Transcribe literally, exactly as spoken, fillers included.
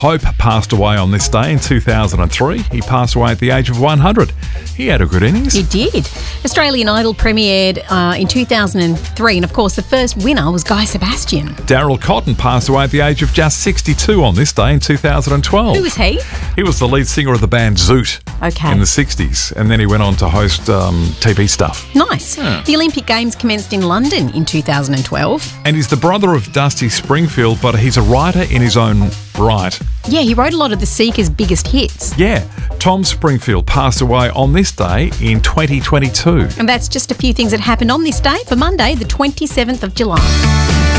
Hope passed away on this day in two thousand three. He passed away at the age of one hundred. He had a good innings. He did. Australian Idol premiered uh, in two thousand three, and of course the first winner was Guy Sebastian. Daryl Cotton passed away at the age of just sixty-two on this day in two thousand twelve. Who was he? He was the lead singer of the band Zoot Okay. in the sixties, and then he went on to host um, T V stuff. Nice. Yeah. The Olympic Games commenced in London in two thousand twelve. And he's the brother of Dusty Springfield, but he's a writer in his own right. Yeah, he wrote a lot of the Seekers' biggest hits. Yeah, Tom Springfield passed away on this day in twenty twenty-two. And that's just a few things that happened on this day for Monday, the twenty-seventh of July.